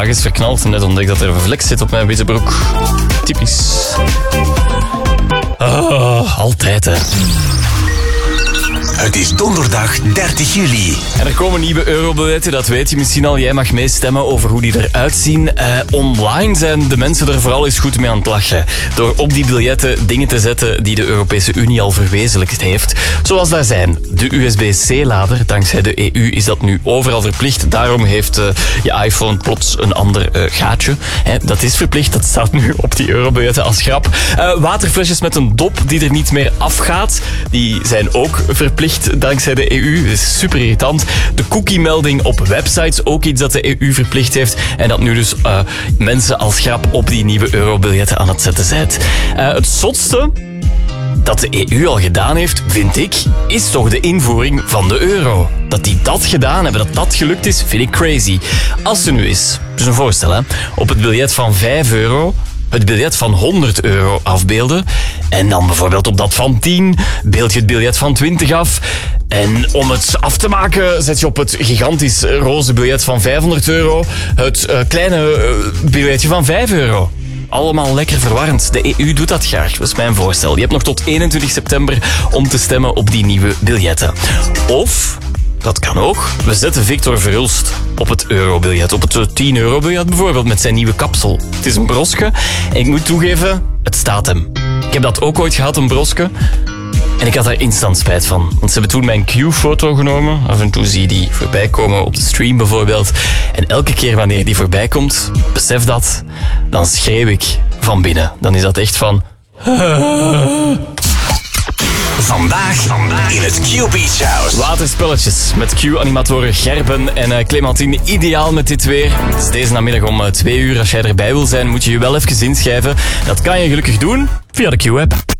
dag is verknald en net ontdekt dat er een vlek zit op mijn witte broek. Typisch. Altijd, hè. Het is donderdag 30 juli. En er komen nieuwe eurobiljetten, dat weet je misschien al. Jij mag meestemmen over hoe die eruit zien. Online zijn de mensen er vooral eens goed mee aan het lachen. Door op die biljetten dingen te zetten die de Europese Unie al verwezenlijkt heeft. Zoals daar zijn. De USB-C-lader, dankzij de EU is dat nu overal verplicht. Daarom heeft je iPhone plots een ander gaatje. Dat is verplicht, dat staat nu op die eurobiljetten als grap. Waterflesjes met een dop die er niet meer afgaat, die zijn ook verplicht dankzij de EU. Dat is super irritant. De cookie-melding op websites, ook iets dat de EU verplicht heeft. En dat nu dus mensen als grap op die nieuwe eurobiljetten aan het zetten zijn. Het zotste dat de EU al gedaan heeft, vind ik, is toch de invoering van de euro. Dat die dat gedaan hebben, dat dat gelukt is, vind ik crazy. Als er nu is, dus een voorstel, hè, op het biljet van €5... het biljet van €100 afbeelden. En dan bijvoorbeeld op dat van 10 beeld je het biljet van 20 af. En om het af te maken zet je op het gigantisch roze biljet van €500 het kleine biljetje van €5. Allemaal lekker verwarrend. De EU doet dat graag, dat is mijn voorstel. Je hebt nog tot 21 september om te stemmen op die nieuwe biljetten. Of... dat kan ook. We zetten Victor Verhulst op het eurobiljet. Op het 10 eurobiljet bijvoorbeeld, met zijn nieuwe kapsel. Het is een broske. En ik moet toegeven, het staat hem. Ik heb dat ook ooit gehad, een broske. En ik had daar instant spijt van. Want ze hebben toen mijn Q-foto genomen. Af en toe zie je die voorbij komen op de stream bijvoorbeeld. En elke keer wanneer die voorbij komt, besef dat, dan schreeuw ik van binnen. Dan is dat echt van... Vandaag in het Q-Beach House. Waterspelletjes met Q-animatoren Gerben en Clementine. Ideaal met dit weer. Het is deze namiddag om 2 uur. Als jij erbij wil zijn, moet je je wel even inschrijven. Dat kan je gelukkig doen via de Q-app.